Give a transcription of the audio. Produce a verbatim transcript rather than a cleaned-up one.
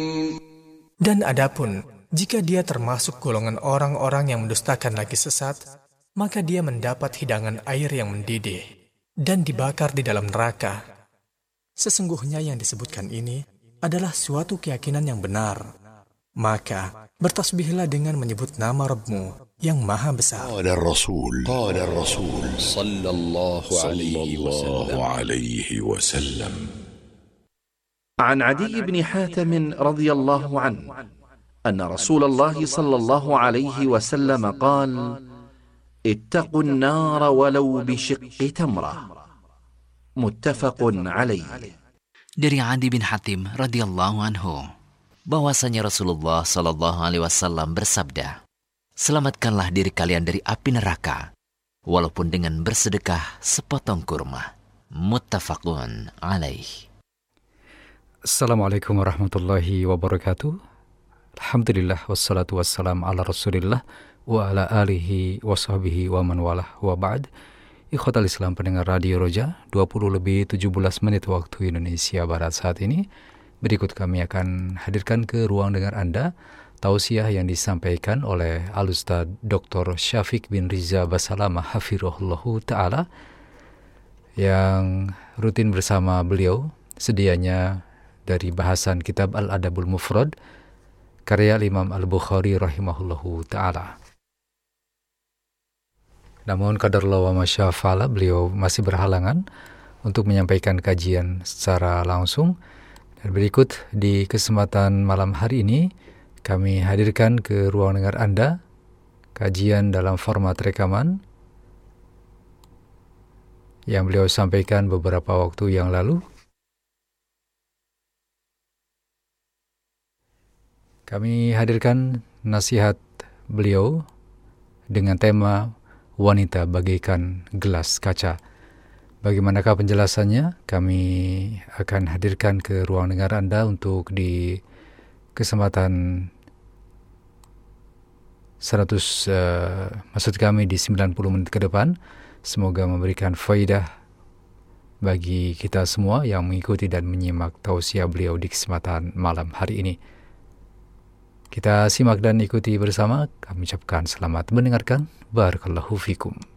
Dan adapun jika dia termasuk golongan orang-orang yang mendustakan lagi sesat, maka dia mendapat hidangan air yang mendidih dan dibakar di dalam neraka. Sesungguhnya yang disebutkan ini adalah suatu keyakinan yang benar. Maka bertasbihlah dengan menyebut nama Rabbmu yang maha besar. Qala Rasul, qala Rasul sallallahu alaihi wasallam. عن عدي بن حاتم رضي الله عنه أن رسول الله صلى الله عليه وسلم قال: اتقوا النار ولو بشق تمرة. متفق عليه. Dari Adi bin Hatim radhiyallahu anhu, bahwasanya Rasulullah sallallahu alaihi wasallam bersabda, selamatkanlah diri kalian dari api neraka, walaupun dengan bersedekah sepotong kurma. Muttafaqun alaih. Assalamualaikum warahmatullahi wabarakatuh. Alhamdulillah wassalatu wassalam ala rasulillah wa ala alihi wa sahbihi wa man walah wa ba'd. Ikhwatal Islam pendengar Radio Roja, dua puluh lebih tujuh belas menit waktu Indonesia Barat saat ini. Berikut kami akan hadirkan ke ruang dengar Anda tausiah yang disampaikan oleh Al-Ustaz Doktor Syafiq bin Riza Basalama hafirahullahu ta'ala, yang rutin bersama beliau sedianya dari bahasan kitab Al-Adabul Mufrad karya Imam Al-Bukhari rahimahullahu ta'ala. Namun qadarullah wa masya fa'ala, beliau masih berhalangan untuk menyampaikan kajian secara langsung. Dan berikut di kesempatan malam hari ini kami hadirkan ke ruang dengar Anda kajian dalam format rekaman yang beliau sampaikan beberapa waktu yang lalu. Kami hadirkan nasihat beliau dengan tema wanita bagaikan gelas kaca. Bagaimanakah penjelasannya? Kami akan hadirkan ke ruang dengar Anda untuk di kesempatan seratus, uh, maksud kami di sembilan puluh menit ke depan. Semoga memberikan faidah bagi kita semua yang mengikuti dan menyimak tausiah beliau di kesempatan malam hari ini. Kita simak dan ikuti bersama. Kami ucapkan selamat mendengarkan. Barakallahu fikum.